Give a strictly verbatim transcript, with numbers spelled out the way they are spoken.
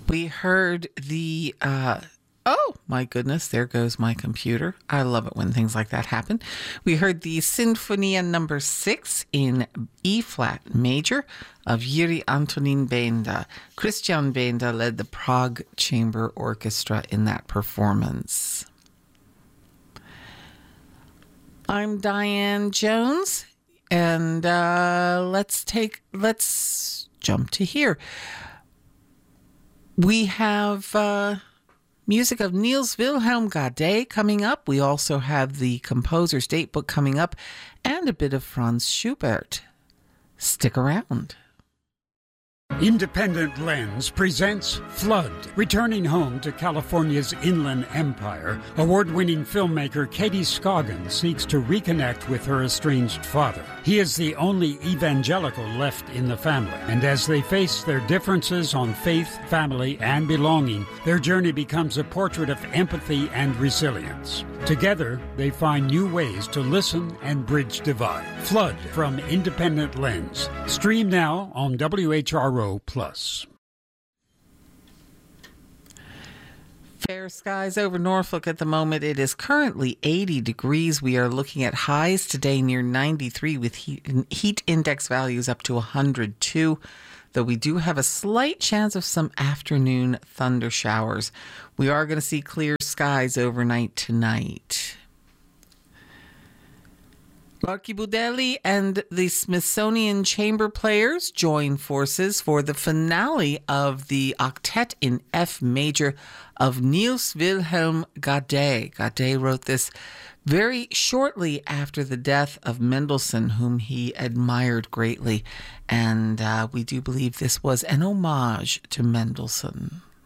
We heard the, uh, oh my goodness, there goes my computer. I love it when things like that happen. We heard the Sinfonia number six in E-flat major of Jiří Antonín Benda. Christian Benda led the Prague Chamber Orchestra in that performance. I'm Diane Jones, and uh, let's take, let's jump to here. We have uh, music of Niels Wilhelm Gade coming up. We also have the composer's datebook coming up and a bit of Franz Schubert. Stick around. Independent Lens presents Flood. Returning home to California's Inland Empire, award-winning filmmaker Katie Scoggin seeks to reconnect with her estranged father. He is the only evangelical left in the family, and as they face their differences on faith, family, and belonging, their journey becomes a portrait of empathy and resilience. Together, they find new ways to listen and bridge divide. Flood from Independent Lens. Stream now on W H R O Plus. Fair skies over Norfolk at the moment. It is currently eighty degrees. We are looking at highs today near ninety-three with heat, heat index values up to one hundred two. Though we do have a slight chance of some afternoon thunder showers. We are going to see clear skies overnight tonight. Marky Budelli and the Smithsonian Chamber Players join forces for the finale of the octet in F major of Niels Wilhelm Gade. Gade wrote this very shortly after the death of Mendelssohn, whom he admired greatly. And uh, we do believe this was an homage to Mendelssohn.